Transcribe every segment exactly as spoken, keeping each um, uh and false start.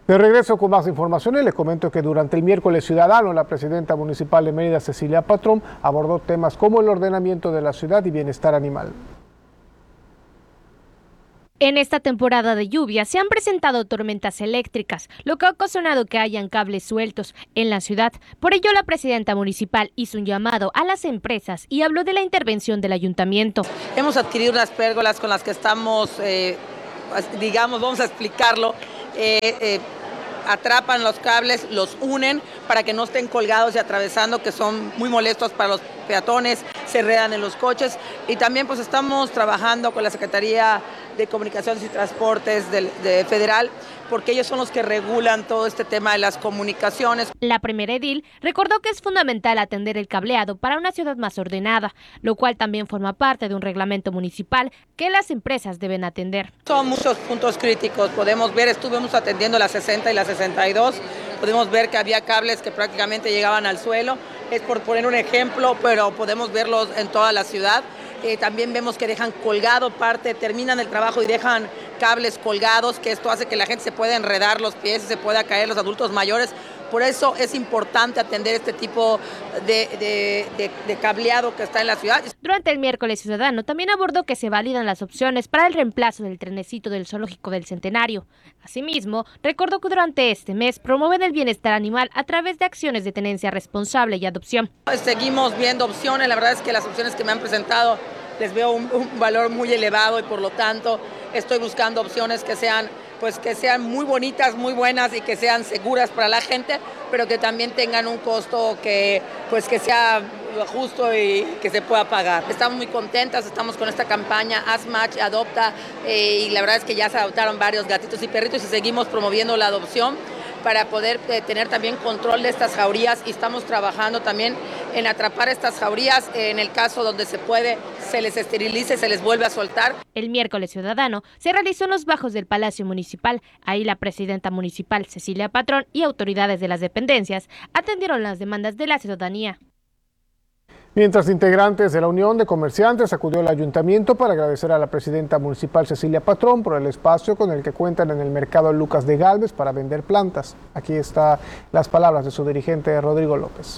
De regreso con más informaciones, les comento que durante el miércoles ciudadano, la presidenta municipal de Mérida, Cecilia Patrón, abordó temas como el ordenamiento de la ciudad y bienestar animal. En esta temporada de lluvia se han presentado tormentas eléctricas, lo que ha ocasionado que hayan cables sueltos en la ciudad. Por ello, la presidenta municipal hizo un llamado a las empresas y habló de la intervención del ayuntamiento. Hemos adquirido unas pérgolas con las que estamos, eh, digamos, vamos a explicarlo, eh, eh, atrapan los cables, los unen para que no estén colgados y atravesando, que son muy molestos para los peatones, se enredan en los coches. Y también pues estamos trabajando con la Secretaría de Comunicaciones y Transportes del, de Federal, porque ellos son los que regulan todo este tema de las comunicaciones. La primera edil recordó que es fundamental atender el cableado para una ciudad más ordenada, lo cual también forma parte de un reglamento municipal que las empresas deben atender. Son muchos puntos críticos, podemos ver, estuvimos atendiendo la sesenta y la sesenta y dos, podemos ver que había cables que prácticamente llegaban al suelo, es por poner un ejemplo, pero podemos verlos en toda la ciudad. Eh, también vemos que dejan colgado parte, terminan el trabajo y dejan cables colgados, que esto hace que la gente se pueda enredar los pies y se pueda caer, los adultos mayores. Por eso es importante atender este tipo de, de, de, de cableado que está en la ciudad. Durante el miércoles ciudadano también abordó que se validan las opciones para el reemplazo del trenecito del Zoológico del Centenario. Asimismo, recordó que durante este mes promueven el bienestar animal a través de acciones de tenencia responsable y adopción. Seguimos viendo opciones, la verdad es que las opciones que me han presentado les veo un, un valor muy elevado y por lo tanto estoy buscando opciones que sean, pues, que sean muy bonitas, muy buenas y que sean seguras para la gente, pero que también tengan un costo que, pues, que sea justo y que se pueda pagar. Estamos muy contentas, estamos con esta campaña Haz Match, Adopta, eh, y la verdad es que ya se adoptaron varios gatitos y perritos y seguimos promoviendo la adopción para poder eh, tener también control de estas jaurías, y estamos trabajando también en atrapar estas jaurías, eh, en el caso donde se puede, se les esterilice, se les vuelve a soltar. El miércoles ciudadano se realizó en los bajos del Palacio Municipal. Ahí la presidenta municipal, Cecilia Patrón, y autoridades de las dependencias atendieron las demandas de la ciudadanía. Mientras integrantes de la Unión de Comerciantes acudió al ayuntamiento para agradecer a la presidenta municipal Cecilia Patrón por el espacio con el que cuentan en el mercado Lucas de Gálvez para vender plantas. Aquí están las palabras de su dirigente Rodrigo López.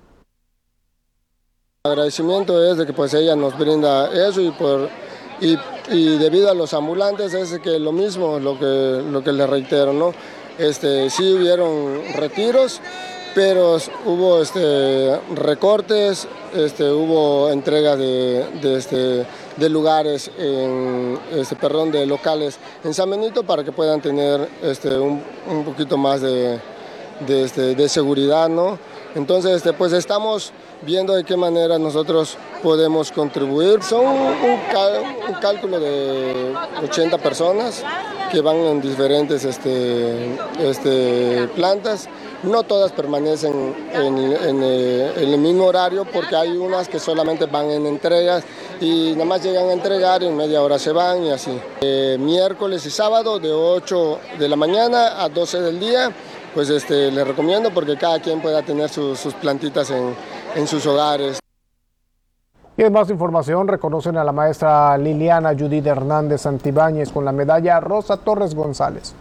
El agradecimiento es de que pues ella nos brinda eso y por y, y debido a los ambulantes es que lo mismo lo que lo que le reitero, ¿no? Este sí hubieron retiros, pero hubo este, recortes, este, hubo entrega de, de, este, de lugares, en, este, perdón, de locales en San Benito para que puedan tener este, un, un poquito más de, de, este, de seguridad, ¿no? Entonces, este, pues estamos viendo de qué manera nosotros podemos contribuir. Son un, un, un cálculo de ochenta personas que van en diferentes este, este, plantas. No todas permanecen en, en, en el mismo horario porque hay unas que solamente van en entregas y nada más llegan a entregar y en media hora se van y así. Eh, miércoles y sábado de ocho de la mañana a doce del día, pues este, les recomiendo porque cada quien pueda tener sus, sus plantitas en, en sus hogares. Y en más información, reconocen a la maestra Liliana Judith Hernández Santibáñez con la medalla Rosa Torres González.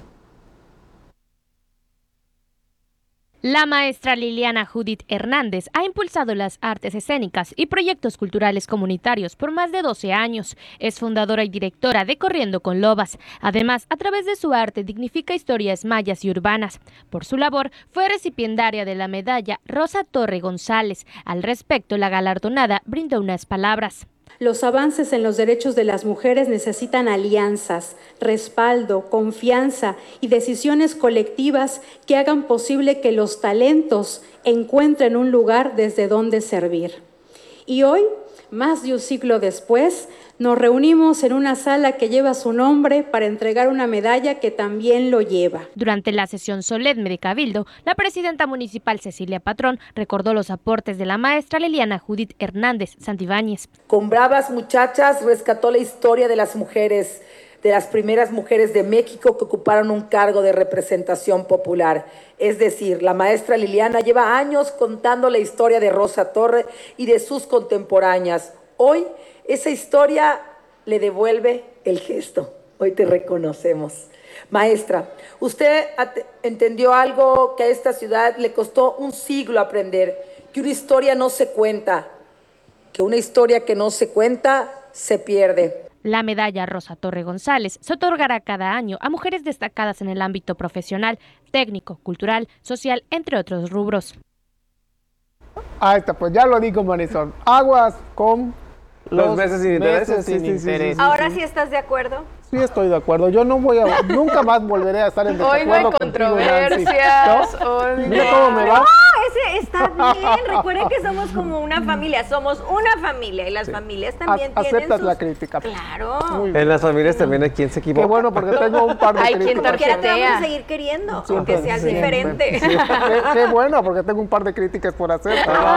La maestra Liliana Judith Hernández ha impulsado las artes escénicas y proyectos culturales comunitarios por más de doce años. Es fundadora y directora de Corriendo con Lobas. Además, a través de su arte dignifica historias mayas y urbanas. Por su labor, fue recipiendaria de la medalla Rosa Torre González. Al respecto, la galardonada brindó unas palabras. Los avances en los derechos de las mujeres necesitan alianzas, respaldo, confianza y decisiones colectivas que hagan posible que los talentos encuentren un lugar desde donde servir. Y hoy, más de un siglo después, nos reunimos en una sala que lleva su nombre para entregar una medalla que también lo lleva. Durante la sesión solemne de Cabildo, la presidenta municipal Cecilia Patrón recordó los aportes de la maestra Liliana Judith Hernández Santibáñez. Con bravas muchachas rescató la historia de las mujeres, de las primeras mujeres de México que ocuparon un cargo de representación popular. Es decir, la maestra Liliana lleva años contando la historia de Rosa Torre y de sus contemporáneas. Hoy, esa historia le devuelve el gesto. hoy te reconocemos. Maestra, usted entendió algo que a esta ciudad le costó un siglo aprender, que una historia no se cuenta, que una historia que no se cuenta se pierde. La medalla Rosa Torre González se otorgará cada año a mujeres destacadas en el ámbito profesional, técnico, cultural, social, entre otros rubros. Ahí está, pues ya lo dijo Marisol. Aguas con los, los meses sin intereses. Sin sí, interés. Sí, sí, Ahora sí. sí estás de acuerdo. Sí, estoy de acuerdo. Yo no voy a, nunca más volveré a estar en desacuerdo. Hoy no hay contigo, controversias. ¿no? Hoy Mira no. cómo me va. No, ese está bien. Recuerden que somos como una familia. Somos una familia y las Sí. familias también A- tienen aceptas sus... la crítica. Claro. Muy bien. En las familias también hay quien se equivoca. Qué bueno, porque tengo un par de Hay quien críticas. Como quiera te vamos a tarjetea. seguir queriendo, Sí, aunque seas sí, diferente. sí. Qué, qué bueno, porque tengo un par de críticas por hacer.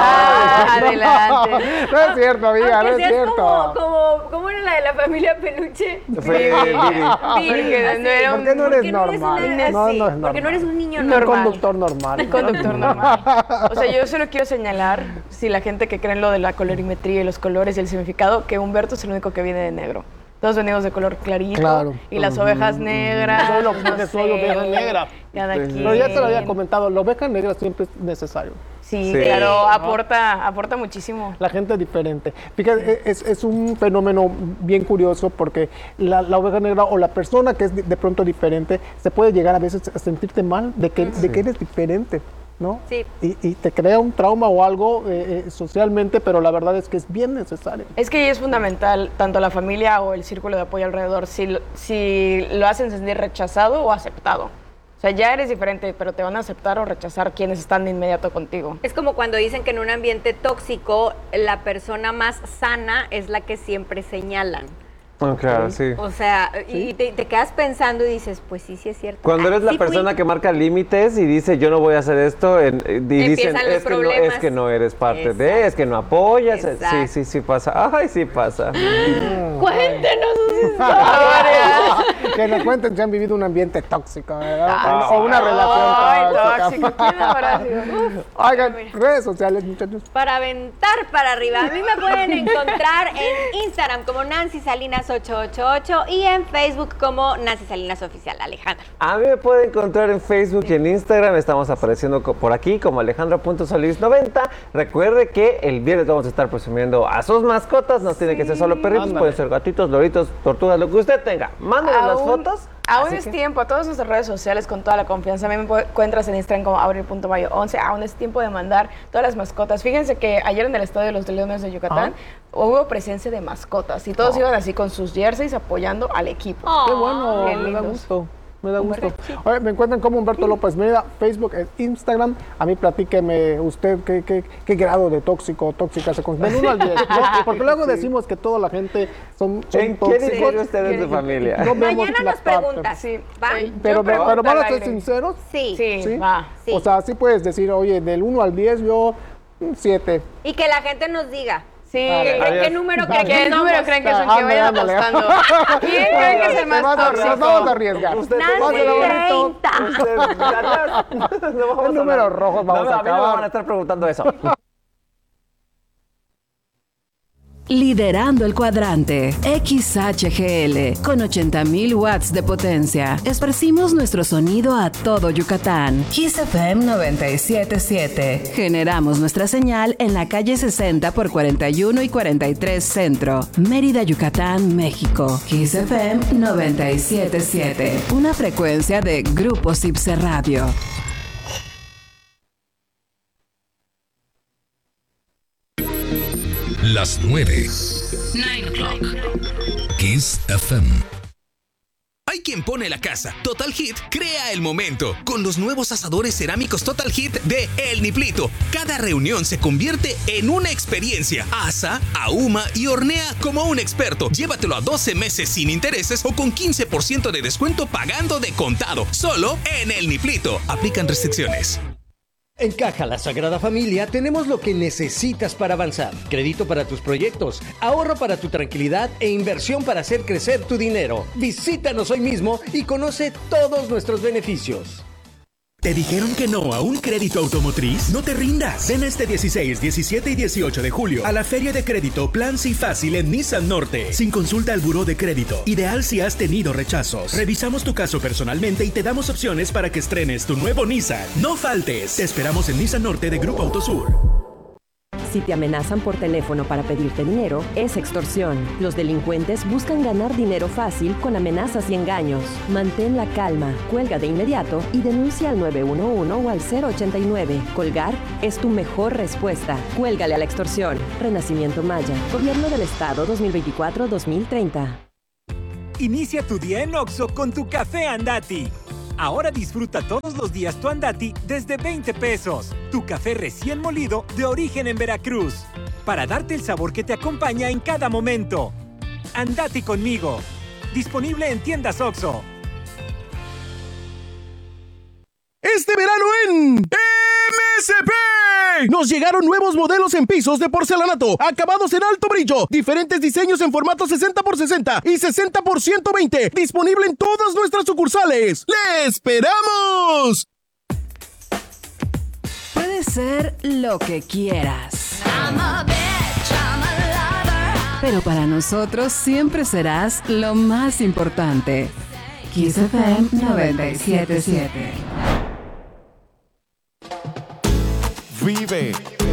Ah, Ay, no. adelante. No es cierto, amiga, Aunque no es seas cierto. como, como, ¿cómo era la de la familia Peluche? Fue Viri. Viri, que así. no era ¿Por un- qué no eres ¿Por qué no eres normal? una- No, así? no es normal. Porque no eres un niño Un normal. conductor normal. Un conductor normal. O sea, yo solo quiero señalar, si la gente que cree en lo de la colorimetría y los colores y el significado, que Humberto es el único que viene de negro. Todos venimos de color clarito. Claro. Y las ovejas negras. Soy lo- no soy sé, oveja negra. Cada Sí. quien. Pero ya te lo había comentado, la oveja negra siempre es necesario. Sí, Sí. claro, ¿no? aporta, aporta muchísimo. La gente es diferente. Fíjate, es, es un fenómeno bien curioso porque la, la oveja negra o la persona que es de, de pronto diferente se puede llegar a veces a sentirte mal de que, de que eres diferente, ¿no? Sí. Y, y te crea un trauma o algo eh, eh, socialmente, pero la verdad es que es bien necesario. Es que ahí es fundamental tanto la familia o el círculo de apoyo alrededor, si, lo- si lo hacen sentir rechazado o aceptado. O sea, ya eres diferente, pero te van a aceptar o rechazar quienes están de inmediato contigo. Es como cuando dicen que en un ambiente tóxico la persona más sana es la que siempre señalan. Oh, claro, sí. O sea, y te, te quedas pensando y dices, pues sí, sí es cierto. Cuando eres Ah, la sí fui. persona que marca límites y dice yo no voy a hacer esto, en- y dicen Empiezan los es que, no, problemas. es que no eres parte Exacto. de, es que no apoyas. Sí, Exacto. sí, sí pasa. Ay, sí pasa. Cuéntenos sus historias. Que nos cuenten si han vivido un ambiente tóxico, ¿verdad? Ah, o una Ay, relación tóxico. tóxica. ¿Quién habrá sido? Uf. Oigan, redes sociales, muchachos. Para aventar para arriba. A mí me pueden encontrar en Instagram como Nancy Salinas ocho ocho ocho y en Facebook como Nancy Salinas Oficial. Alejandro. A mí me pueden encontrar en Facebook y en Instagram. Estamos apareciendo co- por aquí como alejandro punto solis noventa. Recuerde que el viernes vamos a estar presumiendo a sus mascotas. No tiene que ser solo perritos, Ándale. pueden ser gatitos, loritos, tortugas, lo que usted tenga. Mándenos las Aún- fotos. Aún Así es que- tiempo, a todas nuestras redes sociales con toda la confianza. A mí me pu- encuentras en Instagram como abril punto mayo once. Aún es tiempo de mandar todas las mascotas. Fíjense que ayer en el Estadio de los Leones de Yucatán hubo presencia de mascotas y todos iban así con sus jerseys apoyando al equipo. Qué bueno, qué me da lindos. gusto. Me da gusto. Humberto. Oye, me encuentran como Humberto López Mérida, Facebook, eh, Instagram. A mí platíqueme usted qué, qué, qué grado de tóxico o tóxica se considera. Del uno al diez, ¿no? Porque luego decimos que toda la gente son, son ¿En qué tóxicos. difiere usted en su familia? No vemos Mañana la nos parte. preguntas. Sí. ¿Va? Oye, Pero, yo pero, pregunto van a al ser aire. sinceros. Sí. Sí, ¿Sí? va. Sí. O sea, sí puedes decir, oye, del uno al diez yo un siete. Y que la gente nos diga. Sí. ¿Qué, Adiós. qué número Va, creen ¿Qué que número somos? creen que son? Ándale, Que vayan ándale. apostando. ¿Quién creen que es el más Nos vamos- tóxico? Nos vamos a arriesgar. Usted- Nancy Pásela bonito. treinta. Usted- no vamos ¿Qué a números hablar. rojos vamos No, a a mí me acabar? van a estar preguntando eso. Liderando el cuadrante X H G L con ochenta mil watts de potencia. Esparcimos nuestro sonido a todo Yucatán. Kiss F M noventa y siete punto siete. Generamos nuestra señal en la calle sesenta por cuarenta y uno y cuarenta y tres Centro, Mérida, Yucatán, México. Kiss F M noventa y siete punto siete. Una frecuencia de Grupo Cipse Radio. Las nueve. Kiss F M. Hay quien pone la casa. Total Hit crea el momento con los nuevos asadores cerámicos Total Hit de El Niplito. Cada reunión se convierte en una experiencia. Asa, ahuma y hornea como un experto. Llévatelo a doce meses sin intereses o con quince por ciento de descuento pagando de contado. Solo en El Niplito. Aplican restricciones. En Caja La Sagrada Familia tenemos lo que necesitas para avanzar. Crédito para tus proyectos, ahorro para tu tranquilidad e inversión para hacer crecer tu dinero. Visítanos hoy mismo y conoce todos nuestros beneficios. ¿Te dijeron que no a un crédito automotriz? No te rindas. Ven este dieciséis, diecisiete y dieciocho de julio a la Feria de Crédito Plan Sí Fácil en Nissan Norte. Sin consulta al buró de crédito. Ideal si has tenido rechazos. Revisamos tu caso personalmente y te damos opciones para que estrenes tu nuevo Nissan. No faltes. Te esperamos en Nissan Norte de Grupo Autosur. Si te amenazan por teléfono para pedirte dinero, es extorsión. Los delincuentes buscan ganar dinero fácil con amenazas y engaños. Mantén la calma, cuelga de inmediato y denuncia al nueve uno uno o al cero ochenta y nueve. Colgar es tu mejor respuesta. Cuélgale a la extorsión. Renacimiento Maya. Gobierno del Estado dos mil veinticuatro a dos mil treinta. Inicia tu día en Oxxo con tu café Andati. Ahora disfruta todos los días tu Andati desde veinte pesos. Tu café recién molido de origen en Veracruz. Para darte el sabor que te acompaña en cada momento. Andati conmigo. Disponible en tiendas Oxxo. Este verano en M S P nos llegaron nuevos modelos en pisos de porcelanato, acabados en alto brillo, diferentes diseños en formato sesenta por sesenta y sesenta por ciento veinte, disponible en todas nuestras sucursales. ¡Le esperamos! Puede ser lo que quieras, pero para nosotros siempre serás lo más importante. Kiss F M noventa y siete punto siete. Vive